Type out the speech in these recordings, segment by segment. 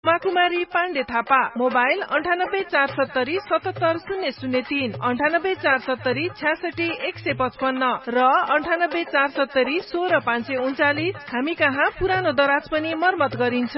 कुमारी Pandey Thapa mobile 9847770003 9847766155 र 9847716539। हामी कहाँ पुरानो दराज पनि मर्मत गरिन्छ।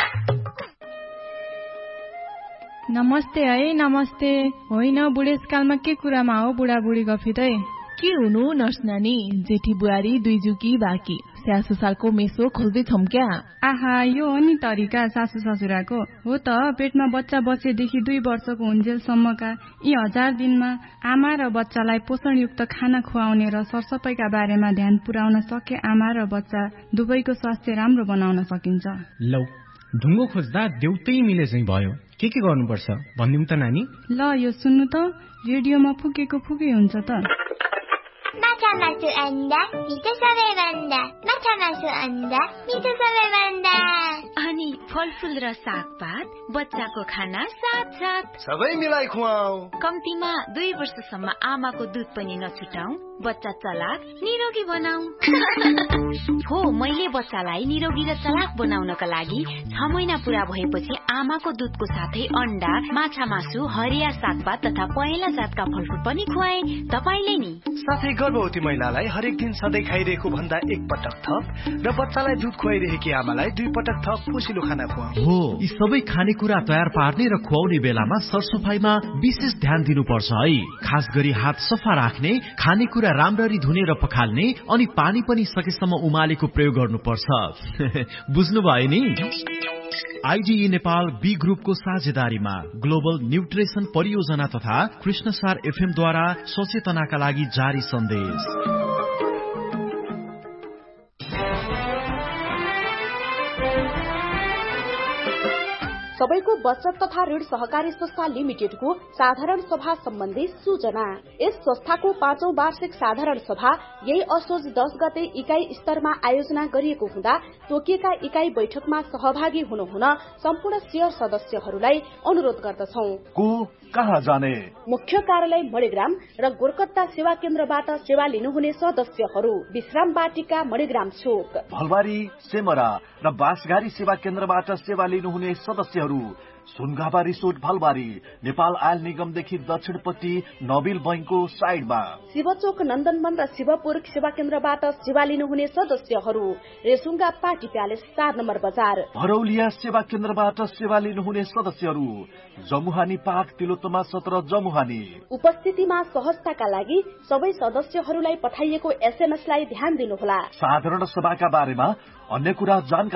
नमस्ते है नमस्ते। होइन बुढेसकालमा के कुरामा हो बुढाबुढी गफिँदै? के हुनु नर्स नानी, जेठी बुहारी दुई जुकी बाँकी स्यासु सालको मेसो खोज्दै छौं क्या। आहा, यो हो नि तरिका सासु ससुराको। हो त, पेटमा बच्चा बसेदेखि 2 वर्षको हुन्जेलसम्मका यी 1000 दिनमा आमा र बच्चालाई पोषणयुक्त खाना खुवाउने र सरसफाइका बारेमा ध्यान पुर्याउन सके आमा र बच्चा दुवैको स्वास्थ्य राम्रो बनाउन सकिन्छ। लौ, ढुङ्गो खोज्दा देउतै मिले चाहिँ भयो। के गर्नुपर्छ भन्दिउँ त नानी? ल, यो सुन्नु त, रेडियोमा फुकेको फुकै हुन्छ त। माछा मासु अन्डा मिठो सबैभन्दा, माछा मासु अन्डा मिठो सबैभन्दा। अनि फलफुल र सागपात, बच्चाको खाना साथ साथ सबै मिलाई खुवाऊ। कम्तीमा 2 वर्षसम्म आमाको दुध पनि नछुटाऊ, बच्चा चलाक निरोगी बनाऊ। हो, मैले बच्चालाई निरोगी र चलाक बनाउनका लागि 6 महिना पूरा भएपछि आमाको दुधको साथै अन्डा, माछा मासु, हरिया सागपात तथा पहेँला जातका फलफुल पनि खुवाए। तपाईले नि साथै गर्भवती महिलालाई हरेक दिन सधैँ खाइरहेको भन्दा 1 पटक थप र बच्चालाई दुध खुवाइरहेकी आमालाई 2 पटक थप पोषिलो खाना खुवाऊ। हो, यी सबै खानेकुरा तयार पार्ने र खुवाउने बेलामा सरसफाइमा विशेष ध्यान दिनुपर्छ है। खास गरी हात सफा राख्ने, खानेकुरा राम्ररी धुने र पखाल्ने, अनि पानी पनि सकेसम्म उमालेको प्रयोग गर्नुपर्छ। बुझ्नुभयो नि? आइडिई नेपाल बी ग्रुपको साझेदारीमा ग्लोबल न्युट्रिसन परियोजना तथा कृष्णसार एफएम द्वारा सचेतनाका लागि जारी सन्देश। सबैको बचत तथा ऋण सहकारी संस्था लिमिटेडको साधारण सभा सम्बन्धी सूचना। यस संस्थाको 5औं वार्षिक साधारण सभा यही असोज 10 गते इकाई स्तरमा आयोजना गरिएको हुँदा तोकिएका इकाई बैठकमा सहभागी हुन सम्पूर्ण शेयर सदस्यहरूलाई अनुरोध गर्दछौ। को कहाँ जाने? मुख्य कार्यालय मणिग्राम र गोरकत्ता सेवा केन्द्रबाट सेवा लिनुहुने सदस्यहरू विश्राम बाटिका मणिग्राम चोक, भलबारी सेमरा र बासघारी सेवा केन्द्रबाट सेवा लिनुहुने सदस्यहरू सुनगाबा रिसोर्ट भलबारी, नेपाल आयल निगमदेखि दक्षिणपट्टि नबिल बैंकको साइडमा, शिवचोक नन्दनवन र शिवपुर सेवा केन्द्रबाट सेवा लिनुहुने सदस्यहरू रेसुङ्गा पार्टी प्यालेस 4 नम्बर बजार, भरौलिया सेवा केन्द्रबाट सेवा लिनुहुने सदस्यहरू जमुहानी पार्क तिलोत्तमा 17 जमुहानी। उपस्थितिमा सहजताका लागि सबै सदस्यहरूलाई पठाइएको एसएमएस लाई ध्यान दिनुहोला। साधारण सभाका बारेमा अन्य कुरा जानकारी